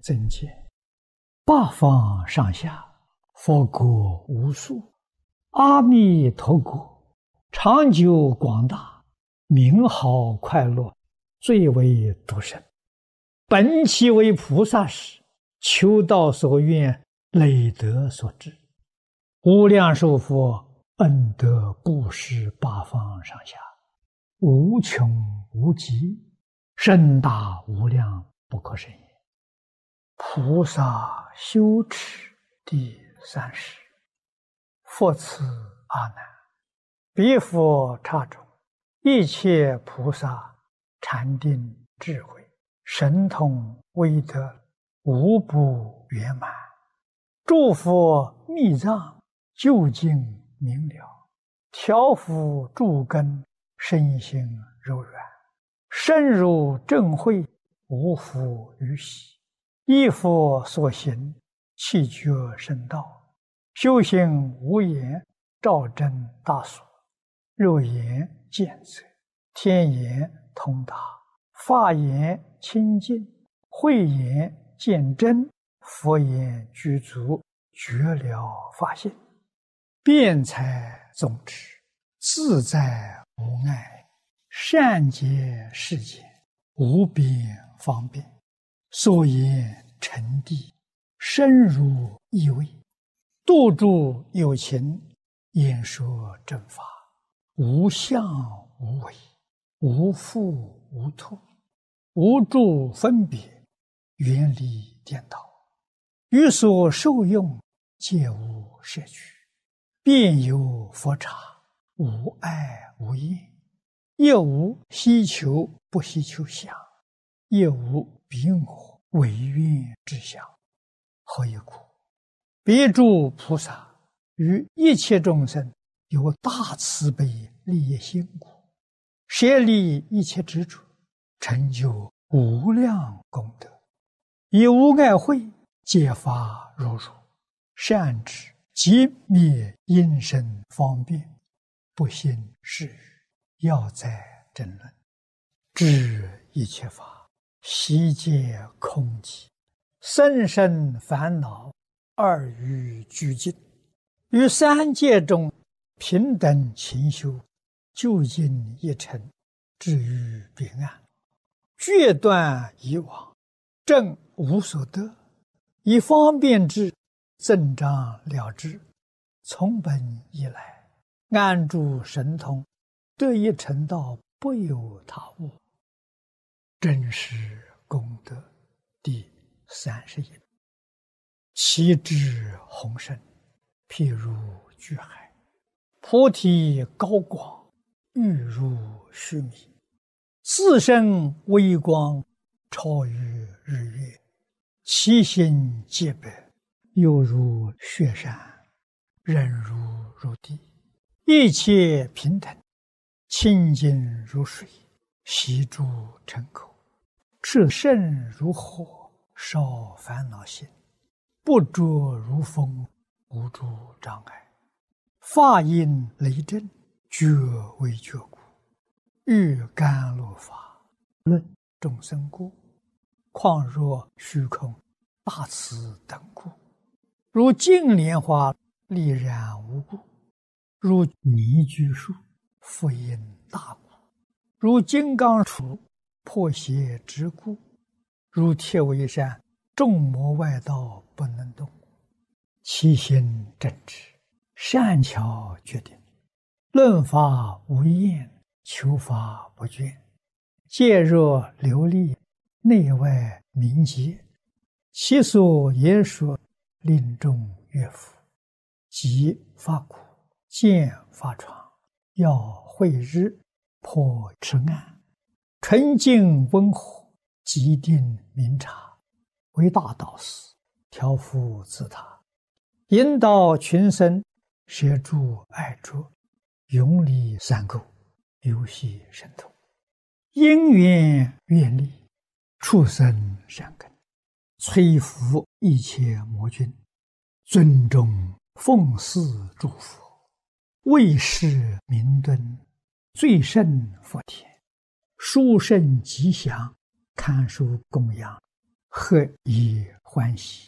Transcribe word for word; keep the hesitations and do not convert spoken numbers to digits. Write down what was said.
增减，八方上下佛国无数，阿弥陀国长久广大，名好快乐，最为独生。本其为菩萨时，求道所愿，累德所致。无量寿佛恩德布施八方上下，无穷无极，深大无量，不可胜也。菩萨修持第三十。复次阿难，彼佛刹中，一切菩萨禅定智慧神通威德无不圆满，诸佛密藏究竟明了，调伏诸根身心柔软，深入正慧，无复于喜，依佛所行，气觉深道，修行无言，照真大所，肉眼见则，天眼通达，法眼清净，慧眼见真，佛眼具足，觉了法性，辩才总持，自在无碍，善解世间，无边方便，所言沉谛，深入意味，度诸有情，演说正法，无相无为，无复无脱，无住分别，远离颠倒，于所受用皆无摄取，遍有佛刹，无碍无厌，亦无希求不希求相，亦无彼我违愿之相。何以故？彼诸菩萨于一切众生有大慈悲利益心故，舍离一切执着，成就无量功德，以无碍慧解发如如，善知即灭因身方便，不信是语，要在争论，知一切法悉皆空寂，生生烦恼二于俱尽，于三界中平等勤修，究竟一尘，至于彼岸，决断以往，正无所得，以方便之，增长了之，从本以来，安住神通，得一成道，不有他物。真实功德第三十一。其智宏深，譬如巨海，菩提高广，欲如须弥，自身微光，超于日月，其心皆白，犹如雪山，忍如如地，一切平等，清净如水，悉诸尘口，炽盛如火，烧烦恼心，不着如风，无诸障碍，法音雷震，觉为觉故，欲甘露法，论众生故，况若虚空大慈等故，如净莲花丽然无故，如泥居树复因大故，如金刚杵破邪之故，如铁围山众魔外道不能动，其心正直，善巧决定，论法无厌，求法不倦，戒若流利，内外明洁，其所言说，令众悦服，即发苦，见发疮，要慧日，破痴暗，纯净温和，极定明察，为大导师，调伏自他，引导群生，摄诸爱着，永离三垢，游戏神通，因缘愿力，畜生善根，摧伏一切魔君，尊重奉祀诸佛，为世明敦，最胜佛田，殊胜吉祥，堪殊供养，何以欢喜，